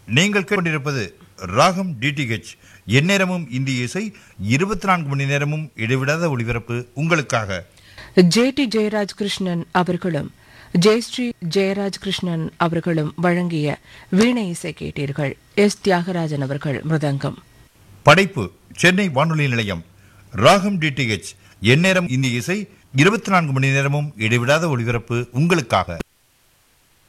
நீங்கள் கேட்டுக்கொண்டிருப்பது ராகம் டிடிஹெச். எந்நேரமும் இந்திய இசை, 24 மணி நேரமும் இடைவிடாத ஒளிபரப்பு உங்களுக்காக. ஜே.டி. ஜெயராஜ் கிருஷ்ணன் அவர்களும் ஜெயஸ்ரீ ஜெயராஜ் கிருஷ்ணன் அவர்களும் வழங்கிய வீணை இசை கேட்டீர்கள். எஸ். தியாகராஜன் அவர்கள் மிருதங்கம். படைப்பு சென்னை வானொலி நிலையம். ராகம் டிடிஹெச். எந்நேரம் இந்திய இசை, 24 மணி நேரமும் இடைவிடாத ஒளிபரப்பு உங்களுக்காக.